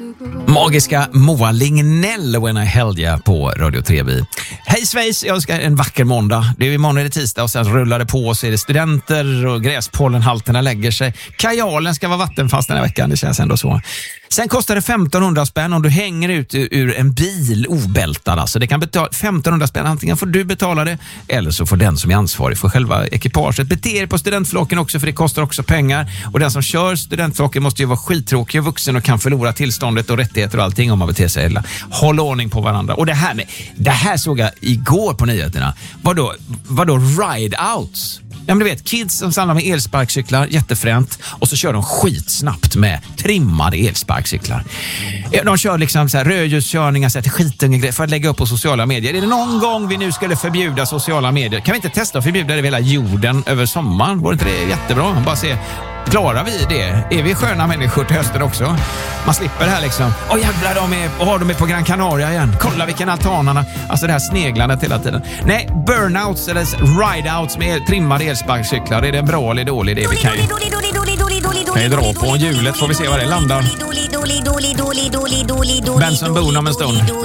Magiska Moa Lignell, When I Held Ya på Radio 3B. Hej Schweiz, jag önskar en vacker måndag. Det är imorgon, är det tisdag och sen rullar det på, så är det studenter och gräspollenhalterna lägger sig. Kajalen ska vara vattenfast den här veckan, det känns ändå så. Sen kostar det 1500 spänn om du hänger ut ur en bil obältad. Alltså det kan betala 1500 spänn, antingen får du betala det eller så får den som är ansvarig för själva ekipaget bete er på studentflocken också, för det kostar också pengar. Och den som kör studentflocken måste ju vara skittråkig och vuxen och kan förlora tillståndet och rättigheter och allting om man beter sig illa. Håll ordning på varandra. Och det här såg jag igår på nyheterna. Vadå ride-outs? Ja, men du vet, kids som samlar med elsparkcyklar, jättefränt, och så kör de skitsnabbt med trimmade elsparkcyklar. De kör liksom så här rödljuskörningar, så här till skitunge för att lägga upp på sociala medier. Är det någon gång vi nu skulle förbjuda sociala medier? Kan vi inte testa att förbjuda det över hela jorden över sommaren? Vore inte det jättebra? Bara se, klarar vi det? Är vi sköna människor till hösten också? Man slipper det här liksom. Åh jävlar, de är på Gran Canaria igen. Kolla vilken altanarna. Alltså det här sneglandet hela tiden. Nej, burnouts eller rideouts med trimmade elsparkcyklar. Är det en bra eller dålig idé? Vi kan ju dra på hjulet, får vi se var det landar. Benson Boone om en stund.